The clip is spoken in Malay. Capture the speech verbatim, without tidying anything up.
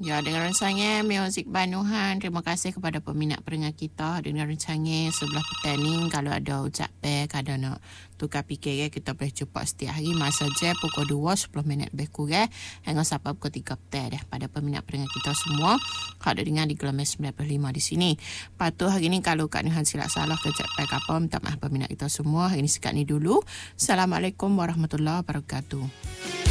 Ya, dengan rancangan Muzik Banuhan, terima kasih kepada peminat pendengar kita. Dengan rancangan sebelah petang ni, kalau ada ucap pek, ada nak tukar fikir, kita boleh jumpa setiap hari masa je pukul dua, sepuluh minit lebih kurang, hingga sampai pukul tiga petang dah. Pada peminat pendengar kita semua, kalau dengar di gelombang sembilan puluh lima di sini. Patuh hari ni kalau Kak Nuhan silap salah kejap pek apa, minta maaf peminat kita semua. Hari ni sekat ni dulu. Assalamualaikum warahmatullahi wabarakatuh.